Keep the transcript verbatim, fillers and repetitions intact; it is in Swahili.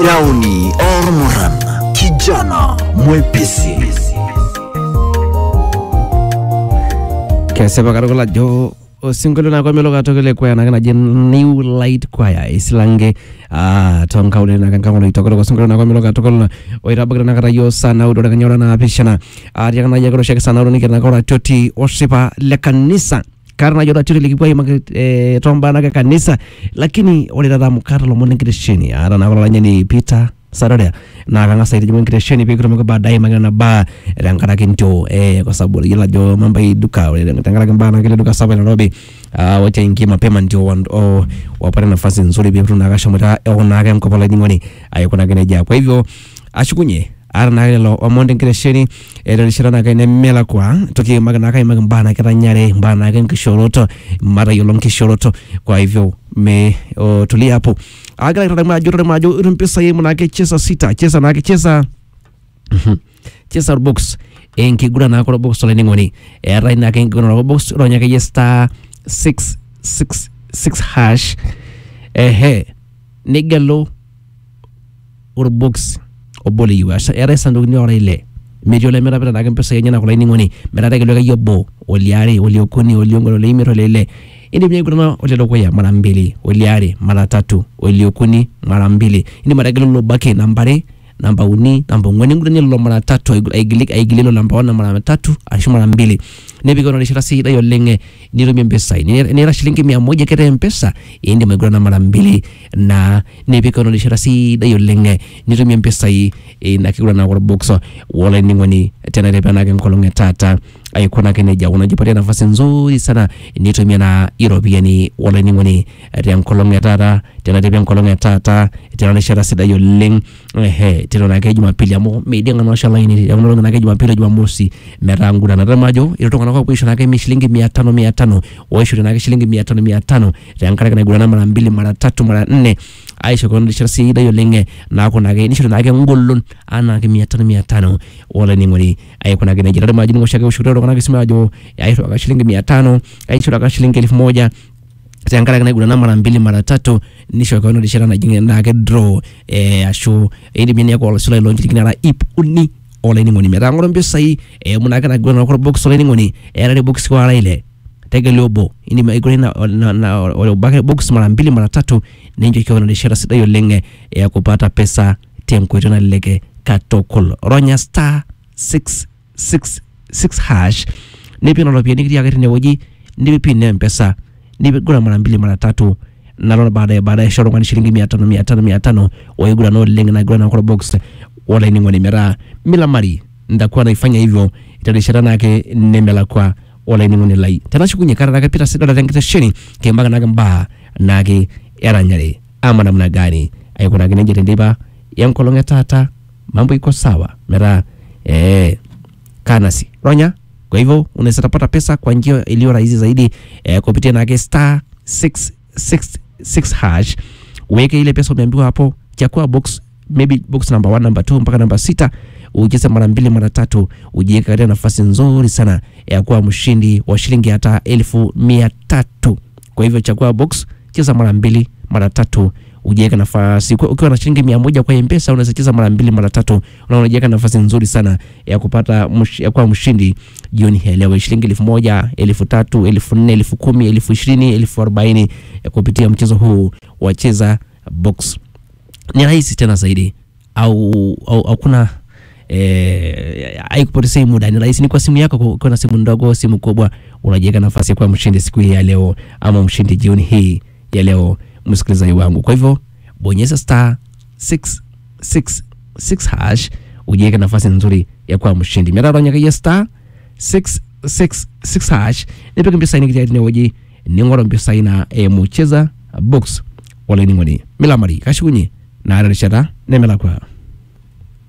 Rauni Ormoran, kijana mwepesi. Kese bakaro la jo singolo na kwa melo katokele kwa na kana New Light Choir isilange ah tonka ule na kanka ule tokolo singolo na kwa melo katokolo oira bagara na karayo sana udo kanyora na pishana ah yana yagoro shaka sana uro nikana kwa toti oshipa le kanisa karna yoda tuli likipwa e tomba na kanisa lakini ole dada mukarlo mone krisheni ara na wala nyani Peter Sarada na kanga saidi mone krisheni pe kromo ba dai magana ba rangara kinto eh kwa sababu ila jo mambo hii duka ole tangara kamba na kile duka saba na Nairobi ah wote ingi mapema ndio o wapata nafasi nzuri bi na kasha mta ona ga mkopola nyingoni ayiko na geneja kwa hivyo ashukunye arna lelo omonde kresheni ero shirana ka ne mela kwa toki magana ka magambana ka nyare mbana ka kishoroto mara yolom kishoroto kwa hivyo me o, tulia hapo agala kada majuro majo mpesa yemu na ke chesa sita chesa na ke chesa chesa box enki gura na ko box tole ngoni era na ke gura box ronya ke star six six six hash ehe nigalo or box obole yu asa era sandu ni ora ile medio le mera pera na pesa yenya na ko ni ngoni mera ta ke yobo oliare oliokoni oliongolo le imero lele ini mwenye kuna ole lokoya mara mbili oliare mara tatu oliokuni mara mbili ini mara gelo lo bake nambare namba uni namba ngweni ngudani lo mara tatu aigilik aigililo namba wana mara tatu ashu mara mbili nebi kono lishira si dayo lenge niru mpesa ni ni shilingi mia moja kete mpesa indi megona mara mbili na nebi kono lishira si dayo lenge niru mpesa i na kigura na box wala ni ngoni tena lepa na nkolonge tata aikona keneja unajipatia nafasi nzuri sana nitumia na European ni wala ni ngoni ya nkolonge tata tena lepa nkolonge tata tena lishira si dayo leng ehe tena na ke Jumapili amo media na shala ini ya ngolonge na ke Jumapili Jumamosi merangu na ramajo ilo kwa kuisha nake shilingi mia tano mia tano waisho nake shilingi mia tano mia tano yankara kana gulana mara mbili mara tatu mara nne aisha kwa ndishira si dayo lenge na ako nake nisho nake ngolon ana ke mia tano mia tano wala ni ngoni ayiko nake na jirada majini ngoshaka ushuru kana kisema jo aisha kwa shilingi mia tano aisha kwa shilingi elfu moja yankara kana gulana mara mbili mara tatu nisho kwa ndishira na jinga nake draw eh asho ili mini yako sula lonji kinara ip uni ole ni ngoni mera ngoro mpesa hii e munaka na gona ko box ole ni ngoni era ni box kwa ile tege lobo ini maigoni na na, na ole baka box mara mbili mara tatu ninjo ikiwa na share sida yo lenge ya kupata pesa tem kwetu na leke katokol ronya star six six six hash nipi na lopia nikiri yakati ne woji nipi pin mpesa nipi gona mara mbili mara tatu na lona baada ya baada ya shoro kwa shilingi mia tano mia tano mia tano oyegura no lenge na gona ko box wala ni ngoni mera mila mari ndakuwa naifanya hivyo italishana nake nemela kwa wala ni ngoni lai tena shukunye kara nake pita sida tengete sheni kembaga nake mba nake era nyale ama namna gani ayiko nake nje ndiba yankolonge tata mambo iko sawa mera eh kanasi ronya kwa hivyo unaweza kupata pesa kwa njia iliyo rahisi zaidi eh, kupitia nake star six six six hash weke ile pesa umeambiwa hapo chakua box maybe box number one number two mpaka number sita ujeze mara mbili mara tatu ujiweke katika nafasi nzuri sana ya kuwa mshindi wa shilingi hata elfu mia tatu. Kwa hivyo chagua box cheza mara mbili mara tatu ujiweke nafasi ukiwa na shilingi mia moja kwa M-Pesa unaweza cheza mara mbili mara tatu na unajiweka nafasi nzuri sana ya kupata msh, ya kuwa mshindi jioni hii leo shilingi elfu moja elfu tatu elfu nne elfu kumi elfu ishirini elfu arobaini kupitia mchezo huu wa cheza box. Ni rahisi tena zaidi au au, au kuna eh haikupoteza muda, ni rahisi, ni kwa simu yako, kwa na simu ndogo simu kubwa unajiweka nafasi kwa mshindi siku hii ya leo ama mshindi jioni hii ya leo msikilizaji wangu. Kwa hivyo bonyeza star six six six hash ujiweke nafasi nzuri ya kuwa mshindi. Mera ronya ya star six six six hash nipe mpesa ni kijadi newoji ni ngoro mpesa ina e mucheza box wala ni ngoni mila mari kashukunye na arashara nemela kwa